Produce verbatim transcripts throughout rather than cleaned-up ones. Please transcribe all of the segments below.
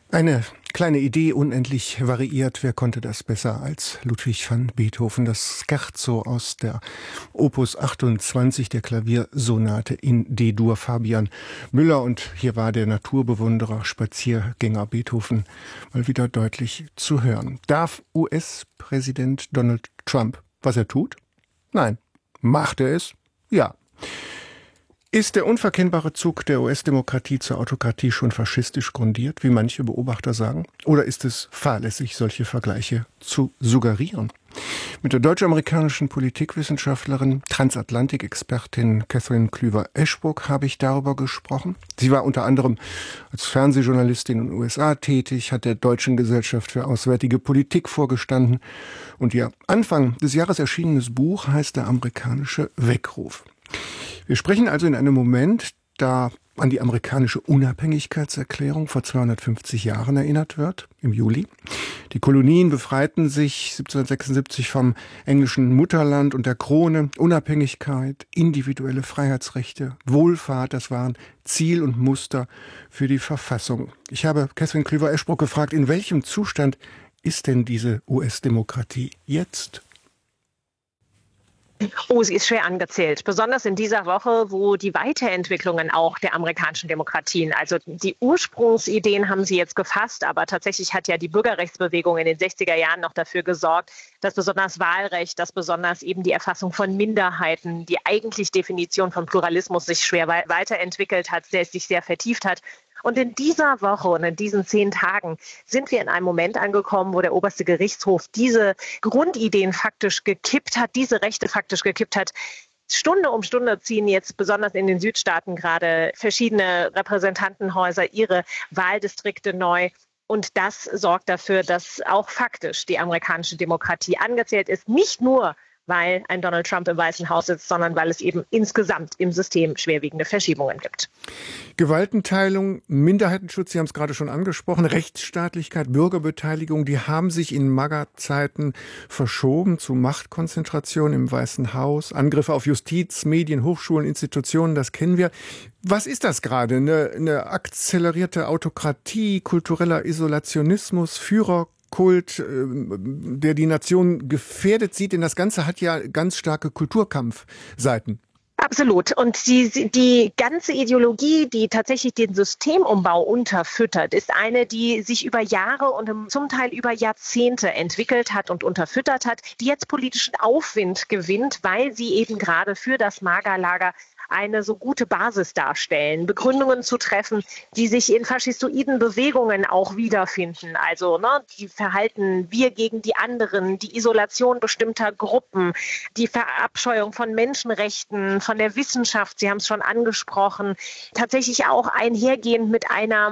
Eine kleine Idee, unendlich variiert. Wer konnte das besser als Ludwig van Beethoven? Das Scherzo aus der Opus achtundzwanzig, der Klaviersonate in D-Dur. Fabian Müller, und hier war der Naturbewunderer, Spaziergänger Beethoven mal wieder deutlich zu hören. Darf U S-Präsident Donald Trump, was er tut? Nein. Macht er es? Ja. Ist der unverkennbare Zug der U S-Demokratie zur Autokratie schon faschistisch grundiert, wie manche Beobachter sagen? Oder ist es fahrlässig, solche Vergleiche zu suggerieren? Mit der deutsch-amerikanischen Politikwissenschaftlerin, Transatlantik-Expertin Catherine Klüver-Eschbruck habe ich darüber gesprochen. Sie war unter anderem als Fernsehjournalistin in den U S A tätig, hat der Deutschen Gesellschaft für Auswärtige Politik vorgestanden und ihr Anfang des Jahres erschienenes Buch heißt Der amerikanische Weckruf. Wir sprechen also in einem Moment, da an die amerikanische Unabhängigkeitserklärung vor zweihundertfünfzig Jahren erinnert wird, im Juli. Die Kolonien befreiten sich siebzehnhundertsechsundsiebzig vom englischen Mutterland und der Krone. Unabhängigkeit, individuelle Freiheitsrechte, Wohlfahrt, das waren Ziel und Muster für die Verfassung. Ich habe Catherine Klüver-Eschbruck gefragt, in welchem Zustand ist denn diese U S-Demokratie jetzt? Oh, sie ist schwer angezählt. Besonders in dieser Woche, wo die Weiterentwicklungen auch der amerikanischen Demokratien, also die Ursprungsideen haben sie jetzt gefasst, aber tatsächlich hat ja die Bürgerrechtsbewegung in den sechziger Jahren noch dafür gesorgt, dass besonders Wahlrecht, dass besonders eben die Erfassung von Minderheiten, die eigentlich Definition von Pluralismus sich schwer weiterentwickelt hat, der sich sehr vertieft hat. Und in dieser Woche und in diesen zehn Tagen sind wir in einem Moment angekommen, wo der oberste Gerichtshof diese Grundideen faktisch gekippt hat, diese Rechte faktisch gekippt hat. Stunde um Stunde ziehen jetzt besonders in den Südstaaten gerade verschiedene Repräsentantenhäuser ihre Wahldistrikte neu. Und das sorgt dafür, dass auch faktisch die amerikanische Demokratie angezählt ist. Nicht nur, weil ein Donald Trump im Weißen Haus sitzt, sondern weil es eben insgesamt im System schwerwiegende Verschiebungen gibt. Gewaltenteilung, Minderheitenschutz, Sie haben es gerade schon angesprochen, Rechtsstaatlichkeit, Bürgerbeteiligung, die haben sich in MAGA-Zeiten verschoben zu Machtkonzentration im Weißen Haus, Angriffe auf Justiz, Medien, Hochschulen, Institutionen, das kennen wir. Was ist das gerade? Eine, eine akzelerierte Autokratie, kultureller Isolationismus, Führer Kult, der die Nation gefährdet sieht, denn das Ganze hat ja ganz starke Kulturkampfseiten. Absolut. Und die, die ganze Ideologie, die tatsächlich den Systemumbau unterfüttert, ist eine, die sich über Jahre und zum Teil über Jahrzehnte entwickelt hat und unterfüttert hat, die jetzt politischen Aufwind gewinnt, weil sie eben gerade für das MAGA-Lager eine so gute Basis darstellen, Begründungen zu treffen, die sich in faschistoiden Bewegungen auch wiederfinden. Also ne, die Verhalten wir gegen die anderen, die Isolation bestimmter Gruppen, die Verabscheuung von Menschenrechten, von der Wissenschaft, Sie haben es schon angesprochen, tatsächlich auch einhergehend mit einer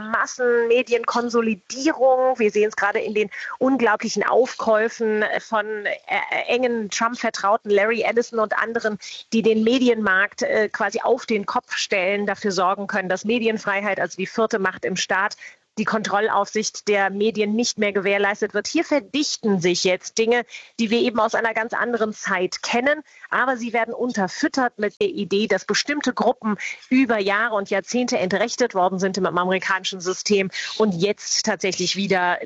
Massenmedienkonsolidierung. Wir sehen es gerade in den unglaublichen Aufkäufen von äh, engen Trump-Vertrauten Larry Ellison und anderen, die den Medienmarkt äh, quasi quasi auf den Kopf stellen, dafür sorgen können, dass Medienfreiheit, also die vierte Macht im Staat, die Kontrollaufsicht der Medien nicht mehr gewährleistet wird. Hier verdichten sich jetzt Dinge, die wir eben aus einer ganz anderen Zeit kennen, aber sie werden unterfüttert mit der Idee, dass bestimmte Gruppen über Jahre und Jahrzehnte entrechtet worden sind im amerikanischen System und jetzt tatsächlich wieder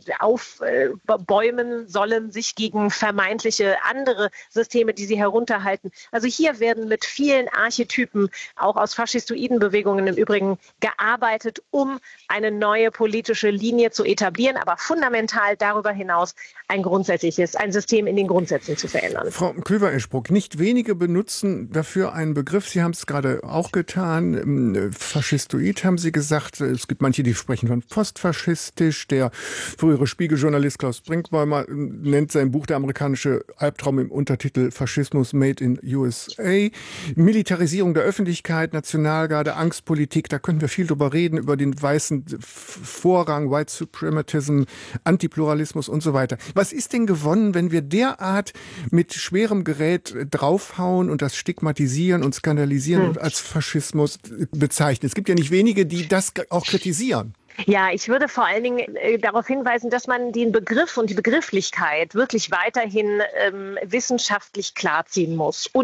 aufbäumen sollen, sich gegen vermeintliche andere Systeme, die sie herunterhalten. Also hier werden mit vielen Archetypen, auch aus faschistoiden Bewegungen im Übrigen, gearbeitet, um eine neue politische politische Linie zu etablieren, aber fundamental darüber hinaus ein grundsätzliches, ein System in den Grundsätzen zu verändern. Frau Klüver-Eschbruck, nicht wenige benutzen dafür einen Begriff, Sie haben es gerade auch getan, faschistoid haben Sie gesagt, es gibt manche, die sprechen von postfaschistisch, der frühere Spiegeljournalist Klaus Brinkbäumer nennt sein Buch Der amerikanische Albtraum im Untertitel Faschismus Made in U S A, Militarisierung der Öffentlichkeit, Nationalgarde, Angstpolitik, da können wir viel drüber reden, über den weißen Vorrang, White Suprematism, Antipluralismus und so weiter. Was ist denn gewonnen, wenn wir derart mit schwerem Gerät draufhauen und das stigmatisieren und skandalisieren hm. und als Faschismus bezeichnen? Es gibt ja nicht wenige, die das auch kritisieren. Ja, ich würde vor allen Dingen äh, darauf hinweisen, dass man den Begriff und die Begrifflichkeit wirklich weiterhin ähm, wissenschaftlich klarziehen muss. Und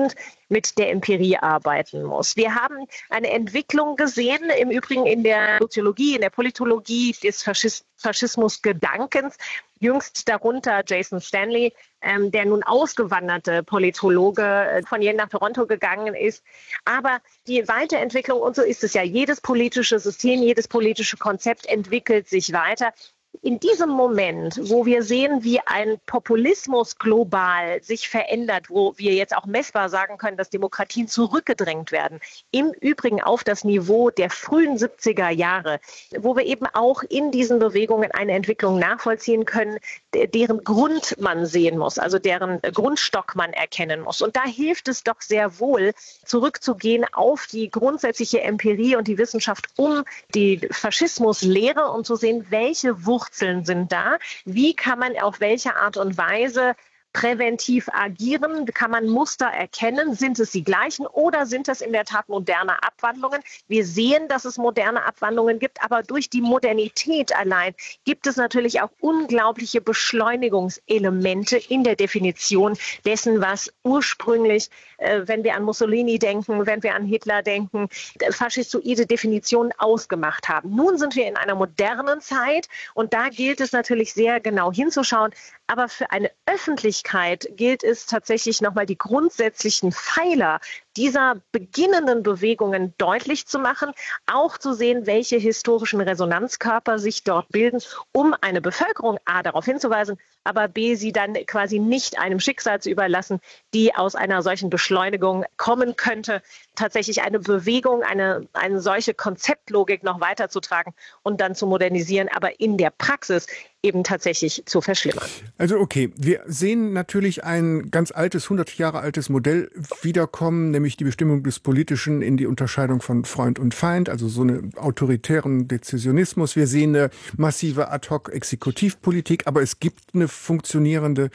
mit der Empirie arbeiten muss. Wir haben eine Entwicklung gesehen, im Übrigen in der Soziologie, in der Politologie des Faschis- Faschismusgedankens, jüngst darunter Jason Stanley, ähm, der nun ausgewanderte Politologe äh, von Yale nach Toronto gegangen ist. Aber die Weiterentwicklung, und so ist es ja, jedes politische System, jedes politische Konzept entwickelt sich weiter. In diesem Moment, wo wir sehen, wie ein Populismus global sich verändert, wo wir jetzt auch messbar sagen können, dass Demokratien zurückgedrängt werden, im Übrigen auf das Niveau der frühen siebziger Jahre, wo wir eben auch in diesen Bewegungen eine Entwicklung nachvollziehen können, deren Grund man sehen muss, also deren Grundstock man erkennen muss. Und da hilft es doch sehr wohl, zurückzugehen auf die grundsätzliche Empirie und die Wissenschaft um die Faschismuslehre und zu sehen, welche Wurzeln sind da, wie kann man auf welche Art und Weise präventiv agieren? Kann man Muster erkennen? Sind es die gleichen oder sind es in der Tat moderne Abwandlungen? Wir sehen, dass es moderne Abwandlungen gibt, aber durch die Modernität allein gibt es natürlich auch unglaubliche Beschleunigungselemente in der Definition dessen, was ursprünglich, äh, wenn wir an Mussolini denken, wenn wir an Hitler denken, faschistoide Definitionen ausgemacht haben. Nun sind wir in einer modernen Zeit und da gilt es natürlich sehr genau hinzuschauen, aber für eine Öffentlichkeit gilt es tatsächlich nochmal die grundsätzlichen Pfeiler dieser beginnenden Bewegungen deutlich zu machen, auch zu sehen, welche historischen Resonanzkörper sich dort bilden, um eine Bevölkerung A darauf hinzuweisen, aber B sie dann quasi nicht einem Schicksal zu überlassen, die aus einer solchen Beschleunigung kommen könnte, tatsächlich eine Bewegung, eine, eine solche Konzeptlogik noch weiterzutragen und dann zu modernisieren, aber in der Praxis eben tatsächlich zu verschlimmern. Also okay, wir sehen natürlich ein ganz altes, hundert Jahre altes Modell wiederkommen, nämlich die Bestimmung des Politischen in die Unterscheidung von Freund und Feind, also so einen autoritären Dezisionismus. Wir sehen eine massive Ad-hoc-Exekutivpolitik, aber es gibt eine funktionierende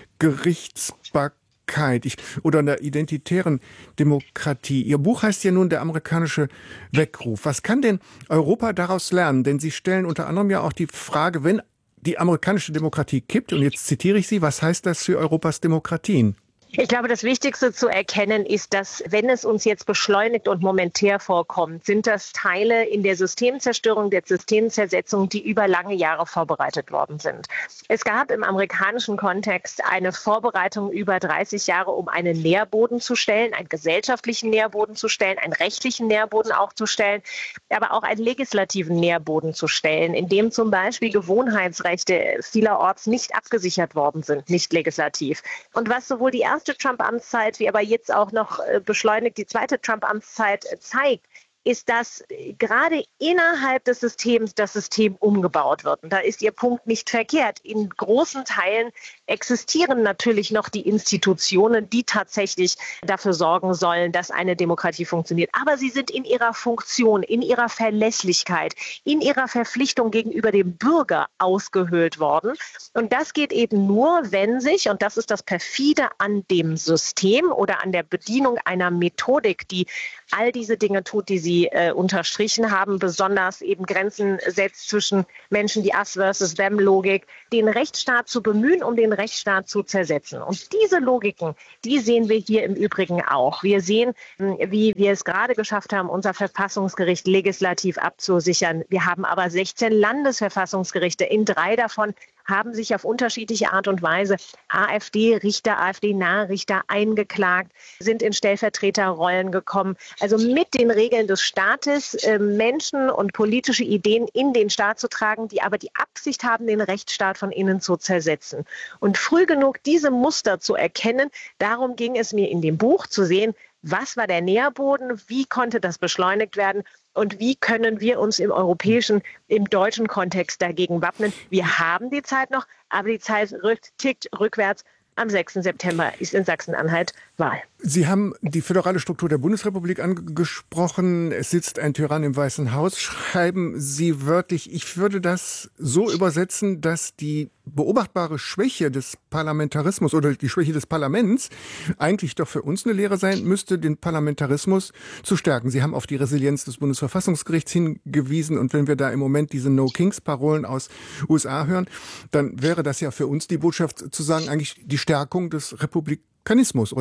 Gerichtsbarkeit. Ich, oder einer identitären Demokratie. Ihr Buch heißt ja nun Der amerikanische Weckruf. Was kann denn Europa daraus lernen? Denn Sie stellen unter anderem ja auch die Frage, wenn die amerikanische Demokratie kippt, und jetzt zitiere ich Sie, was heißt das für Europas Demokratien? Ich glaube, das Wichtigste zu erkennen ist, dass, wenn es uns jetzt beschleunigt und momentär vorkommt, sind das Teile in der Systemzerstörung, der Systemzersetzung, die über lange Jahre vorbereitet worden sind. Es gab im amerikanischen Kontext eine Vorbereitung über dreißig Jahre, um einen Nährboden zu stellen, einen gesellschaftlichen Nährboden zu stellen, einen rechtlichen Nährboden auch zu stellen, aber auch einen legislativen Nährboden zu stellen, in dem zum Beispiel Gewohnheitsrechte vielerorts nicht abgesichert worden sind, nicht legislativ. Und was sowohl die erste Trump-Amtszeit, wie aber jetzt auch noch beschleunigt die zweite Trump-Amtszeit zeigt, ist, dass gerade innerhalb des Systems das System umgebaut wird. Und da ist Ihr Punkt nicht verkehrt. In großen Teilen existieren natürlich noch die Institutionen, die tatsächlich dafür sorgen sollen, dass eine Demokratie funktioniert. Aber sie sind in ihrer Funktion, in ihrer Verlässlichkeit, in ihrer Verpflichtung gegenüber dem Bürger ausgehöhlt worden. Und das geht eben nur, wenn sich, und das ist das Perfide an dem System oder an der Bedienung einer Methodik, die all diese Dinge tut, die Sie äh, unterstrichen haben, besonders eben Grenzen setzt zwischen Menschen, die Us versus Them Logik, den Rechtsstaat zu bemühen, um den Rechtsstaat zu zersetzen. Und diese Logiken, die sehen wir hier im Übrigen auch. Wir sehen, wie wir es gerade geschafft haben, unser Verfassungsgericht legislativ abzusichern. Wir haben aber sechzehn Landesverfassungsgerichte. In drei davon haben sich auf unterschiedliche Art und Weise AfD-Richter, AfD-nahe Richter eingeklagt, sind in Stellvertreterrollen gekommen. Also mit den Regeln des Staates äh, Menschen und politische Ideen in den Staat zu tragen, die aber die Absicht haben, den Rechtsstaat von innen zu zersetzen. Und früh genug diese Muster zu erkennen, darum ging es mir in dem Buch zu sehen, was war der Nährboden, wie konnte das beschleunigt werden und wie können wir uns im europäischen, im deutschen Kontext dagegen wappnen. Wir haben die Zeit noch, aber die Zeit rückt, tickt rückwärts. Am sechsten September ist in Sachsen-Anhalt Wahl. Sie haben die föderale Struktur der Bundesrepublik angesprochen. Es sitzt ein Tyrann im Weißen Haus. Schreiben Sie wörtlich, ich würde das so übersetzen, dass die beobachtbare Schwäche des Parlamentarismus oder die Schwäche des Parlaments eigentlich doch für uns eine Lehre sein müsste, den Parlamentarismus zu stärken. Sie haben auf die Resilienz des Bundesverfassungsgerichts hingewiesen. Und wenn wir da im Moment diese No-Kings-Parolen aus U S A hören, dann wäre das ja für uns die Botschaft zu sagen, eigentlich die Stärkung des Republikanismus, oder?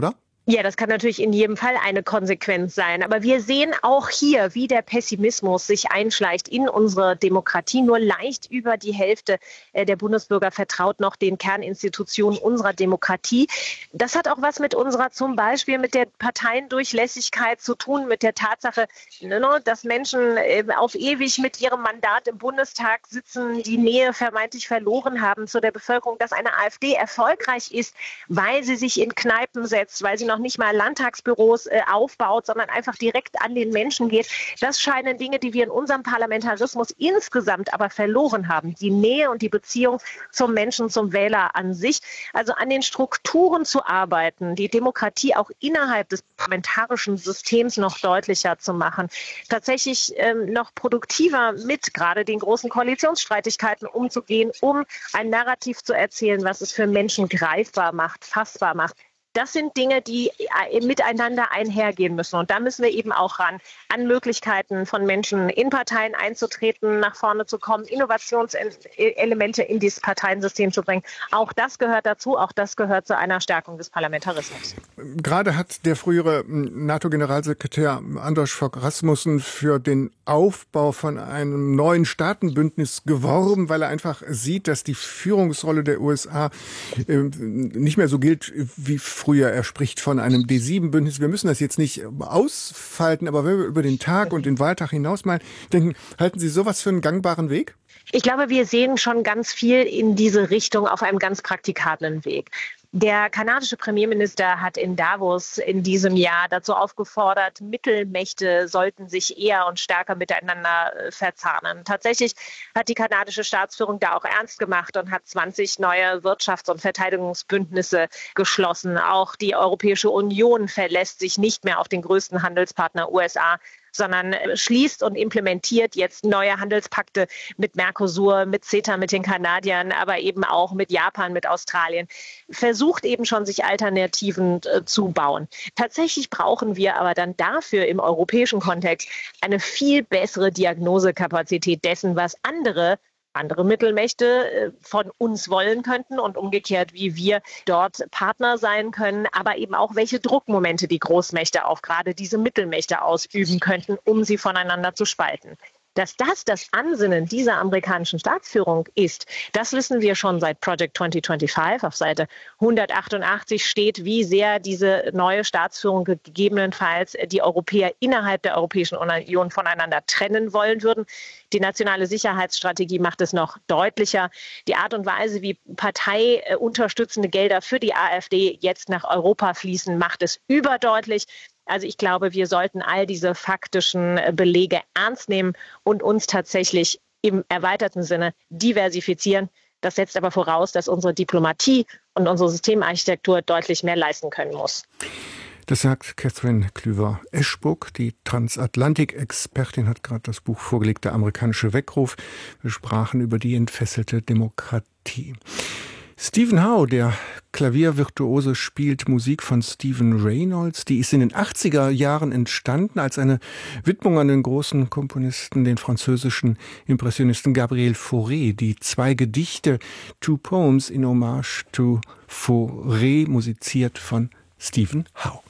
Ja, das kann natürlich in jedem Fall eine Konsequenz sein. Aber wir sehen auch hier, wie der Pessimismus sich einschleicht in unsere Demokratie. Nur leicht über die Hälfte der Bundesbürger vertraut noch den Kerninstitutionen unserer Demokratie. Das hat auch was mit unserer, zum Beispiel mit der Parteiendurchlässigkeit zu tun, mit der Tatsache, dass Menschen auf ewig mit ihrem Mandat im Bundestag sitzen, die Nähe vermeintlich verloren haben zu der Bevölkerung, dass eine AfD erfolgreich ist, weil sie sich in Kneipen setzt, weil sie noch nicht mal Landtagsbüros äh, aufbaut, sondern einfach direkt an den Menschen geht. Das scheinen Dinge, die wir in unserem Parlamentarismus insgesamt aber verloren haben. Die Nähe und die Beziehung zum Menschen, zum Wähler an sich. Also an den Strukturen zu arbeiten, die Demokratie auch innerhalb des parlamentarischen Systems noch deutlicher zu machen. Tatsächlich ähm, noch produktiver mit gerade den großen Koalitionsstreitigkeiten umzugehen, um ein Narrativ zu erzählen, was es für Menschen greifbar macht, fassbar macht. Das sind Dinge, die miteinander einhergehen müssen. Und da müssen wir eben auch ran, an Möglichkeiten von Menschen in Parteien einzutreten, nach vorne zu kommen, Innovationselemente in dieses Parteiensystem zu bringen. Auch das gehört dazu, auch das gehört zu einer Stärkung des Parlamentarismus. Gerade hat der frühere NATO-Generalsekretär Andros Fogh Rasmussen für den Aufbau von einem neuen Staatenbündnis geworben, weil er einfach sieht, dass die Führungsrolle der U S A nicht mehr so gilt wie früher. Er spricht von einem D sieben Bündnis. Wir müssen das jetzt nicht ausfalten, aber wenn wir über den Tag und den Wahltag hinaus mal denken, halten Sie sowas für einen gangbaren Weg? Ich glaube, wir sehen schon ganz viel in diese Richtung auf einem ganz praktikablen Weg. Der kanadische Premierminister hat in Davos in diesem Jahr dazu aufgefordert, Mittelmächte sollten sich eher und stärker miteinander verzahnen. Tatsächlich hat die kanadische Staatsführung da auch ernst gemacht und hat zwanzig neue Wirtschafts- und Verteidigungsbündnisse geschlossen. Auch die Europäische Union verlässt sich nicht mehr auf den größten Handelspartner U S A, sondern schließt und implementiert jetzt neue Handelspakte mit Mercosur, mit CETA, mit den Kanadiern, aber eben auch mit Japan, mit Australien. Versucht eben schon, sich Alternativen äh, zu bauen. Tatsächlich brauchen wir aber dann dafür im europäischen Kontext eine viel bessere Diagnosekapazität dessen, was andere andere Mittelmächte von uns wollen könnten und umgekehrt, wie wir dort Partner sein können, aber eben auch, welche Druckmomente die Großmächte auf gerade diese Mittelmächte ausüben könnten, um sie voneinander zu spalten. Dass das das Ansinnen dieser amerikanischen Staatsführung ist, das wissen wir schon seit Project zwanzig fünfundzwanzig. Auf Seite hundertachtundachtzig steht, wie sehr diese neue Staatsführung gegebenenfalls die Europäer innerhalb der Europäischen Union voneinander trennen wollen würden. Die nationale Sicherheitsstrategie macht es noch deutlicher. Die Art und Weise, wie parteiunterstützende Gelder für die AfD jetzt nach Europa fließen, macht es überdeutlich. Also ich glaube, wir sollten all diese faktischen Belege ernst nehmen und uns tatsächlich im erweiterten Sinne diversifizieren. Das setzt aber voraus, dass unsere Diplomatie und unsere Systemarchitektur deutlich mehr leisten können muss. Das sagt Catherine Klüver-Eschbruck, die Transatlantik-Expertin, hat gerade das Buch vorgelegt, Der amerikanische Weckruf. Wir sprachen über die entfesselte Demokratie. Stephen Howe, der Klaviervirtuose, spielt Musik von Stephen Reynolds. Die ist in den achtziger Jahren entstanden als eine Widmung an den großen Komponisten, den französischen Impressionisten Gabriel Fauré. Die zwei Gedichte Two Poems in Hommage to Fauré, musiziert von Stephen Howe.